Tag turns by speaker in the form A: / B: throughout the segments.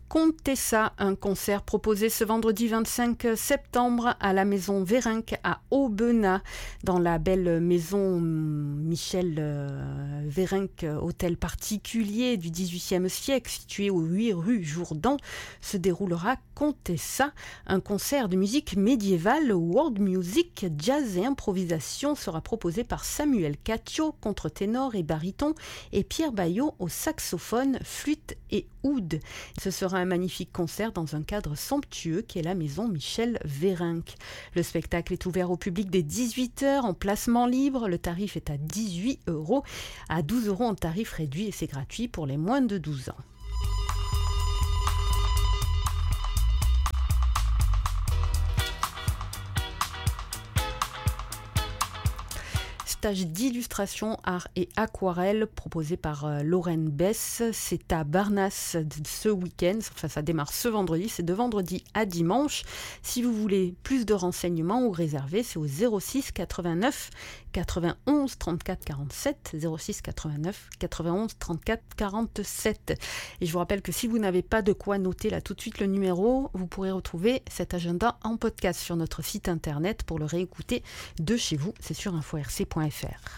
A: Contessa, un concert proposé ce vendredi 25 septembre à la maison Vérinck à Aubenas, dans la belle maison Michel Vérinck, hôtel particulier du XVIIIe siècle, situé au 8 rue Jourdan, se déroulera Contessa, un concert de musique médiévale, world music, jazz et improvisation sera proposé par Samuel Catio, contre-ténor et baryton, et Pierre Baillot au saxophone, flûte et oud. Ce sera un magnifique concert dans un cadre somptueux qui est la maison Michel Vérinck. Le spectacle est ouvert au public dès 18h en placement libre. Le tarif est à 18 €, à 12 € en tarif réduit et c'est gratuit pour les moins de 12 ans. Stage d'illustration, art et aquarelle proposé par Lorraine Bess. C'est à Barnas ce week-end. Enfin, ça démarre ce vendredi. C'est de vendredi à dimanche. Si vous voulez plus de renseignements ou réserver, c'est au 06 89 91 34 47. 06 89 91 34 47. Et je vous rappelle que si vous n'avez pas de quoi noter là tout de suite le numéro, vous pourrez retrouver cet agenda en podcast sur notre site internet pour le réécouter de chez vous. C'est sur info-rc.fr.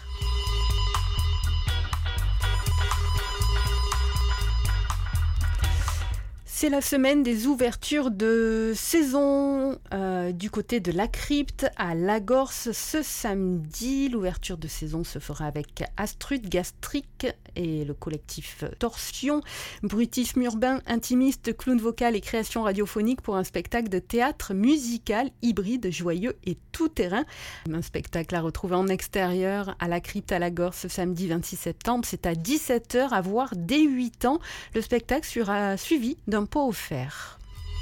A: C'est la semaine des ouvertures de saison du côté de la crypte à Lagorce ce samedi. L'ouverture de saison se fera avec Astrud Gastrique et le collectif Torsion, bruitisme urbain, intimiste, clown vocal et création radiophonique pour un spectacle de théâtre musical, hybride, joyeux et tout-terrain. Un spectacle à retrouver en extérieur à la crypte à Lagorce ce samedi 26 septembre. C'est à 17h à voir dès 8 ans. Le spectacle sera suivi d'un pot offert.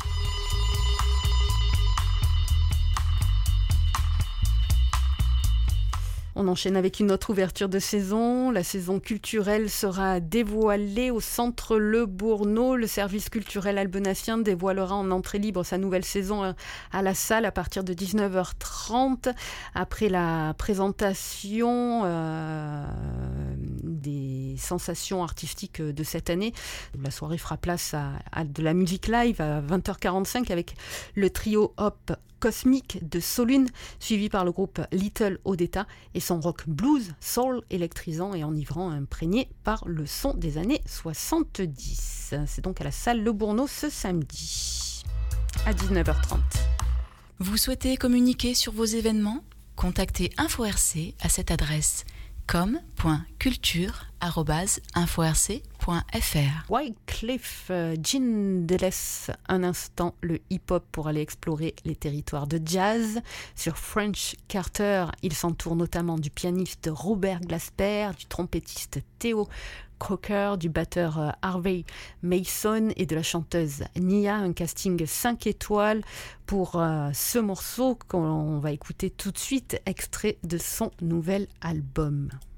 A: On enchaîne avec une autre ouverture de saison. La saison culturelle sera dévoilée au Centre Le Bourneau. Le service culturel albenassien dévoilera en entrée libre sa nouvelle saison à la salle à partir de 19h30. Après la présentation des sensations artistiques de cette année, la soirée fera place à de la musique live à 20h45 avec le trio Hop Cosmique de Solune, suivi par le groupe Little Odetta et son rock blues, soul électrisant et enivrant, imprégné par le son des années 70. C'est donc à la salle Le Bourneau ce samedi à 19h30.
B: Vous souhaitez communiquer sur vos événements ? Contactez InfoRC à cette adresse com.culture@inforc.fr.
A: Wyclef Jean de laisse un instant le hip-hop pour aller explorer les territoires de jazz. Sur French Carter, il s'entoure notamment du pianiste Robert Glasper, du trompettiste Theo Crocker, du batteur Harvey Mason et de la chanteuse Nia. Un casting 5 étoiles pour ce morceau qu'on va écouter tout de suite, extrait de son nouvel album.